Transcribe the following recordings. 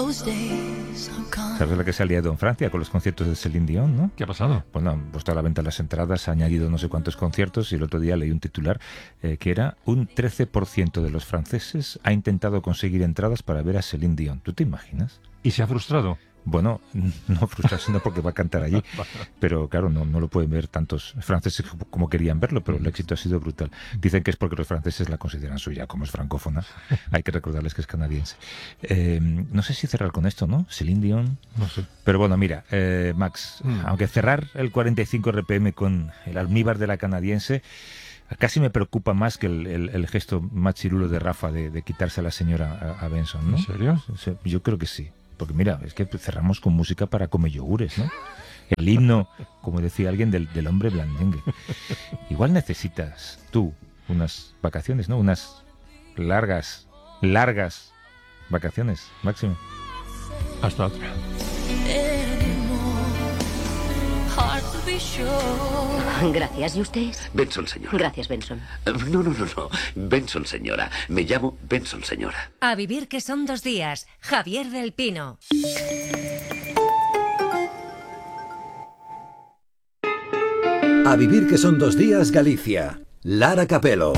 ¿Sabes la que se ha liado en Francia con los conciertos de Céline Dion, no? ¿Qué ha pasado? Bueno, han puesto a la venta las entradas, ha añadido no sé cuántos conciertos y el otro día leí un titular que era un 13% de los franceses ha intentado conseguir entradas para ver a Céline Dion. ¿Tú te imaginas? ¿Y se ha frustrado? Bueno, no frustrarse no porque va a cantar allí, pero claro, no lo pueden ver tantos franceses como querían verlo, pero el éxito ha sido brutal. Dicen que es porque los franceses la consideran suya, como es francófona. Hay que recordarles que es canadiense. No sé si cerrar con esto, ¿no? Céline Dion. No sé. Pero bueno, mira, Max, aunque cerrar el 45 RPM con el almíbar de la canadiense casi me preocupa más que el gesto machirulo de Rafa de quitarse a la señora a Benson, ¿no? ¿En serio? Yo creo que sí. Porque mira, es que cerramos con música para come yogures, ¿no? El himno, como decía alguien, del hombre blandengue. Igual necesitas tú unas vacaciones, ¿no? Unas largas vacaciones, Máximo. Hasta otra. Gracias. ¿Y usted? Benson, señora. Gracias, Benson. No. Benson, señora. Me llamo Benson, señora. A vivir que son 2 días. Javier del Pino. A vivir que son 2 días, Galicia. Lara Capelo.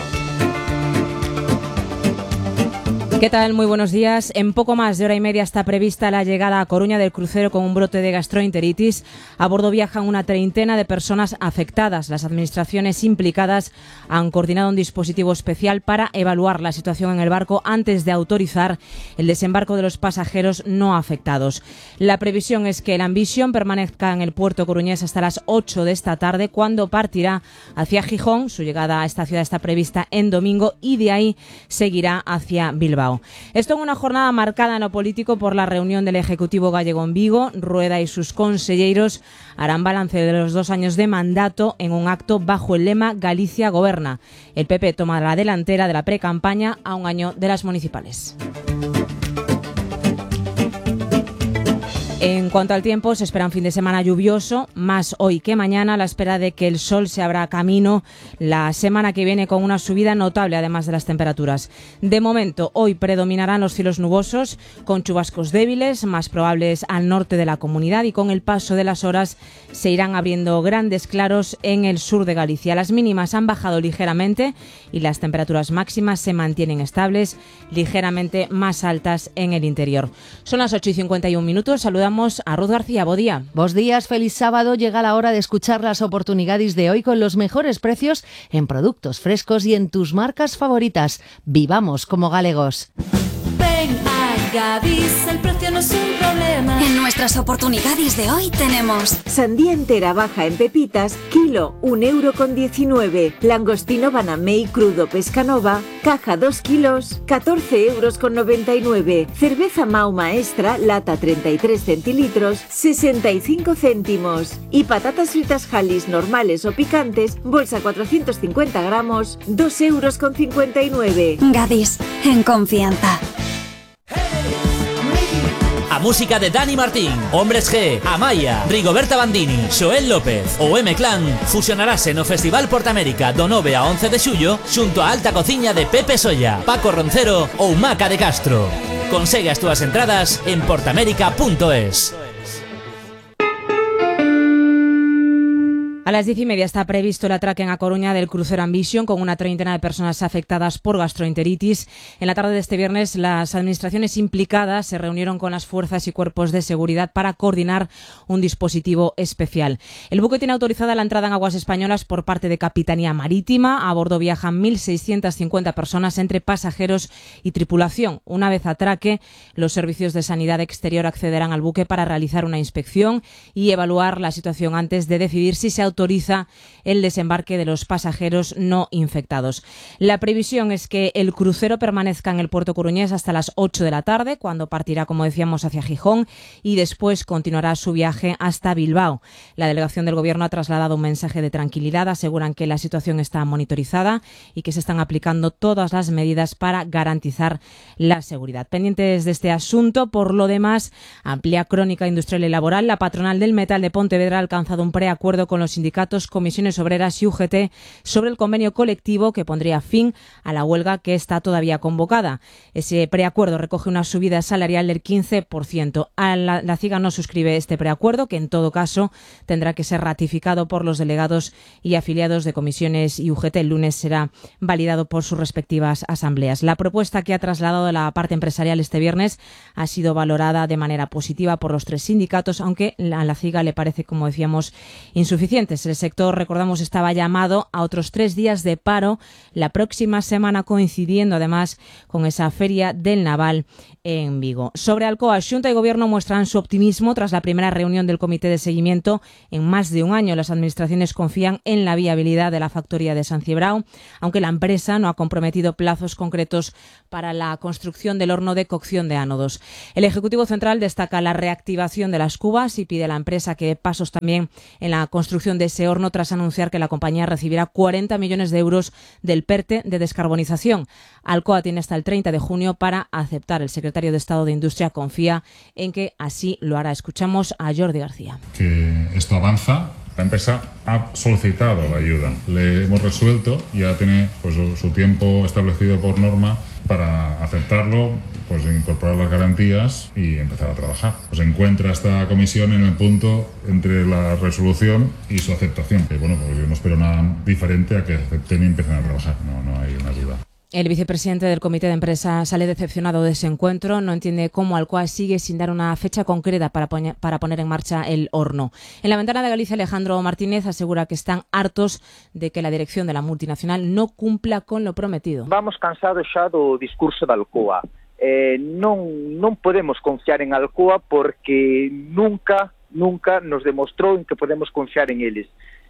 ¿Qué tal? Muy buenos días. En poco más de hora y media está prevista la llegada a Coruña del crucero con un brote de gastroenteritis. A bordo viajan una treintena de personas afectadas. Las administraciones implicadas han coordinado un dispositivo especial para evaluar la situación en el barco antes de autorizar el desembarco de los pasajeros no afectados. La previsión es que el Ambition permanezca en el puerto coruñés hasta las 8 de esta tarde, cuando partirá hacia Gijón. Su llegada a esta ciudad está prevista en domingo y de ahí seguirá hacia Bilbao. Esto en una jornada marcada en lo político por la reunión del Ejecutivo gallego en Vigo. Rueda y sus conselleiros harán balance de los 2 años de mandato en un acto bajo el lema Galicia goberna. El PP toma la delantera de la precampaña a un año de las municipales. En cuanto al tiempo, se espera un fin de semana lluvioso, más hoy que mañana, a la espera de que el sol se abra camino la semana que viene con una subida notable, además de las temperaturas. De momento, hoy predominarán los cielos nubosos, con chubascos débiles, más probables al norte de la comunidad, y con el paso de las horas se irán abriendo grandes claros en el sur de Galicia. Las mínimas han bajado ligeramente y las temperaturas máximas se mantienen estables, ligeramente más altas en el interior. Son las 8:51. Saludamos a Ruth García. Bo día. Bos días, feliz sábado. Llega la hora de escuchar las oportunidades de hoy con los mejores precios en productos frescos y en tus marcas favoritas. Vivamos como galegos. Ven a Gadis, el precio no es un problema. En nuestras oportunidades de hoy tenemos sandía entera baja en pepitas, kilo, 1,19 €. Langostino Banamey crudo Pescanova, caja 2 kilos, 14,99 €. Cerveza Mau Maestra, lata 33 centilitros, 65 céntimos. Y patatas fritas Halis normales o picantes, bolsa 450 gramos, 2,59 €. Gadis, en confianza. A música de Dani Martín, Hombres G, Amaya, Rigoberta Bandini, Xoel López ou M-Clan fusionarase no Festival Portamérica do 9 a 11 de xullo xunto a alta cociña de Pepe Solla, Paco Roncero ou Maca de Castro. Consegue as túas entradas en portamérica.es. A las 10:30 está previsto el atraque en A Coruña del crucero Ambition con una treintena de personas afectadas por gastroenteritis. En la tarde de este viernes, las administraciones implicadas se reunieron con las fuerzas y cuerpos de seguridad para coordinar un dispositivo especial. El buque tiene autorizada la entrada en aguas españolas por parte de Capitanía Marítima. A bordo viajan 1.650 personas entre pasajeros y tripulación. Una vez atraque, los servicios de sanidad exterior accederán al buque para realizar una inspección y evaluar la situación antes de decidir si se autoriza el desembarque de los pasajeros no infectados. La previsión es que el crucero permanezca en el puerto coruñés hasta las 8 de la tarde, cuando partirá, como decíamos, hacia Gijón, y después continuará su viaje hasta Bilbao. La delegación del Gobierno ha trasladado un mensaje de tranquilidad. Aseguran que la situación está monitorizada y que se están aplicando todas las medidas para garantizar la seguridad. Pendientes de este asunto, por lo demás, amplia crónica industrial y laboral. La patronal del metal de Pontevedra ha alcanzado un preacuerdo con los sindicatos sindicatos, comisiones obreras y UGT sobre el convenio colectivo que pondría fin a la huelga que está todavía convocada. Ese preacuerdo recoge una subida salarial del 15%. La CIGA no suscribe este preacuerdo, que en todo caso tendrá que ser ratificado por los delegados y afiliados de comisiones y UGT. El lunes será validado por sus respectivas asambleas. La propuesta que ha trasladado la parte empresarial este viernes ha sido valorada de manera positiva por los 3 sindicatos, aunque a la CIGA le parece, como decíamos, insuficientes. El sector, recordamos, estaba llamado a otros 3 días de paro la próxima semana, coincidiendo además con esa feria del naval en Vigo. Sobre Alcoa, Xunta y Gobierno muestran su optimismo tras la primera reunión del comité de seguimiento en más de un año. Las administraciones confían en la viabilidad de la factoría de San Cibrao, aunque la empresa no ha comprometido plazos concretos para la construcción del horno de cocción de ánodos. El Ejecutivo Central destaca la reactivación de las cubas y pide a la empresa que dé pasos también en la construcción de ese horno, tras anunciar que la compañía recibirá 40 millones de euros del PERTE de descarbonización. Alcoa tiene hasta el 30 de junio para aceptar. El secretario de Estado de Industria confía en que así lo hará. Escuchamos a Jordi García. Que esto avanza. La empresa ha solicitado la ayuda. Le hemos resuelto, ya tiene pues su tiempo establecido por norma para aceptarlo, pues incorporar las garantías y empezar a trabajar. Pues encuentra esta comisión en el punto entre la resolución y su aceptación. Que bueno, pues yo no espero nada diferente a que acepten y empiecen a trabajar. No hay una duda. El vicepresidente del comité de empresa sale decepcionado de ese encuentro. No entiende cómo Alcoa sigue sin dar una fecha concreta para poner en marcha el horno. En la ventana de Galicia, Alejandro Martínez asegura que están hartos de que la dirección de la multinacional no cumpla con lo prometido. Vamos cansados xa do discurso da Alcoa. Non podemos confiar en Alcoa porque nunca nos demostrou en que podemos confiar en eles.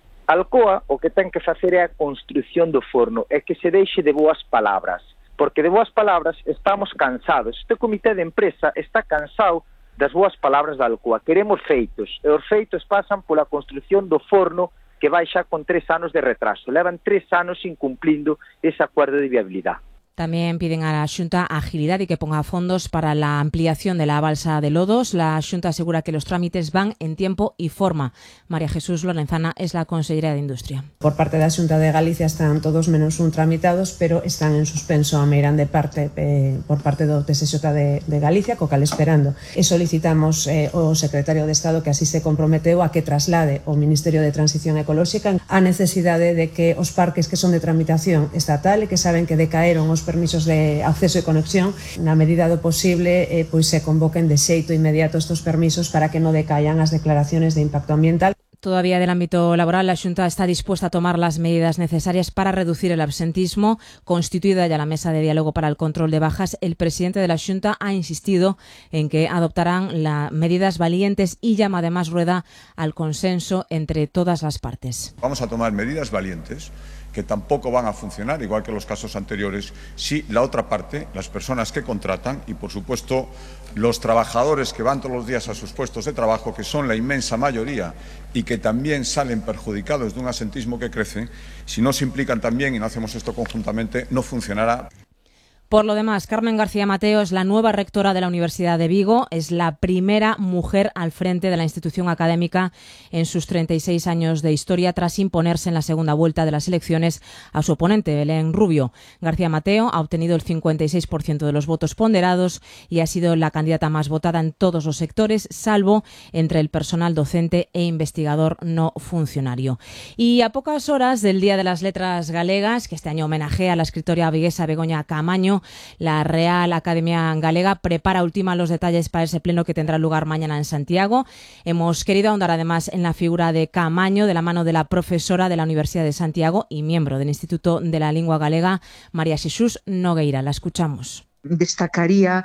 Alcoa o que ten que facer é a construción do forno, é que se deixe de boas palabras, porque de boas palabras estamos cansados. Este comité de empresa está cansado das boas palabras da Alcoa. Queremos feitos, e os feitos pasan pola construción do forno que vai xa con 3 anos de retraso. Levan 3 anos incumplindo ese acuerdo de viabilidad. También piden a la Xunta agilidad y que ponga fondos para la ampliación de la balsa de Lodos. La Xunta asegura que los trámites van en tiempo y forma. María Jesús Lorenzana es la consellera de Industria. Por parte da Xunta de Galicia están todos menos un tramitados, pero están en suspenso a meirán de parte por parte do TSJ de Galicia, co cal esperando. E solicitamos ao secretario de Estado que así se comprometeu a que traslade ao Ministerio de Transición Ecolóxica a necesidade de que os parques que son de tramitación estatal e que saben que decaeron os permisos de acceso e conexión, na medida do posible, pois se convoquen de xeito inmediato estes permisos para que non decaian as declaraciones de impacto ambiental. Todavía del ámbito laboral, la Xunta está dispuesta a tomar las medidas necesarias para reducir el absentismo. Constituida ya la mesa de diálogo para el control de bajas, el presidente de la Xunta ha insistido en que adoptarán las medidas valientes y llama además Rueda al consenso entre todas las partes. Vamos a tomar medidas valientes que tampoco van a funcionar, igual que los casos anteriores, si la otra parte, las personas que contratan y, por supuesto, los trabajadores que van todos los días a sus puestos de trabajo, que son la inmensa mayoría y que también salen perjudicados de un absentismo que crece, si no se implican también y no hacemos esto conjuntamente, no funcionará. Por lo demás, Carmen García Mateo es la nueva rectora de la Universidad de Vigo, es la primera mujer al frente de la institución académica en sus 36 años de historia, tras imponerse en la segunda vuelta de las elecciones a su oponente, Belén Rubio. García Mateo ha obtenido el 56% de los votos ponderados y ha sido la candidata más votada en todos los sectores, salvo entre el personal docente e investigador no funcionario. Y a pocas horas del Día de las Letras Galegas, que este año homenajea a la escritora viguesa Begoña Caamaño, la Real Academia Galega prepara ultima los detalles para ese pleno que tendrá lugar mañana en Santiago. Hemos querido ahondar además en la figura de Caamaño de la mano de la profesora de la Universidad de Santiago y miembro del Instituto de la Lingua Galega, María Xesús Nogueira. La escuchamos. Destacaría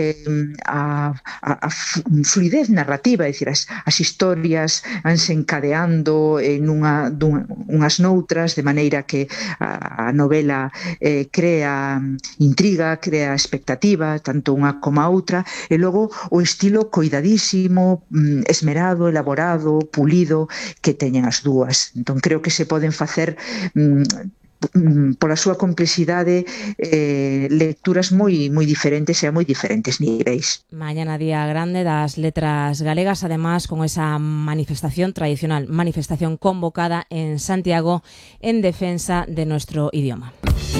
a fluidez narrativa, é dicir, as historias vanse encadeando en unhas noutras, de maneira que a novela crea intriga, crea expectativa, tanto unha como a outra, e logo o estilo coidadísimo, esmerado, elaborado, pulido que teñen as dúas. Entón creo que se poden facer pola súa complexidade, lecturas moi diferentes e a moi diferentes niveis. Mañana día grande das letras galegas, además con esa manifestación tradicional, manifestación convocada en Santiago en defensa de nuestro idioma.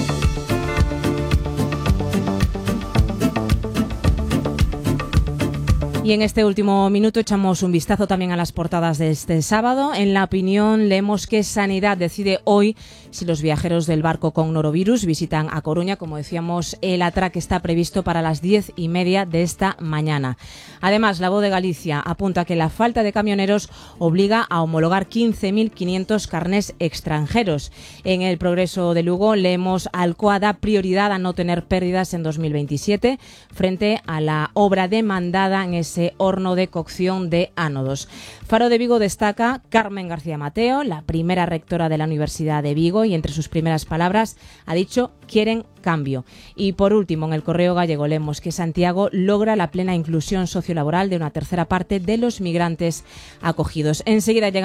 Y en este último minuto echamos un vistazo también a las portadas de este sábado. En La Opinión leemos que Sanidad decide hoy si los viajeros del barco con norovirus visitan a Coruña. Como decíamos, el atraque está previsto para las 10:30 de esta mañana. Además, La Voz de Galicia apunta que la falta de camioneros obliga a homologar 15.500 carnés extranjeros. En El Progreso de Lugo leemos Alcoa da prioridad a no tener pérdidas en 2027 frente a la obra demandada en ese horno de cocción de ánodos. Faro de Vigo destaca Carmen García Mateo, la primera rectora de la Universidad de Vigo, y entre sus primeras palabras ha dicho quieren cambio. Y por último, en El Correo Gallego leemos que Santiago logra la plena inclusión sociolaboral de una tercera parte de los migrantes acogidos. Enseguida llegamos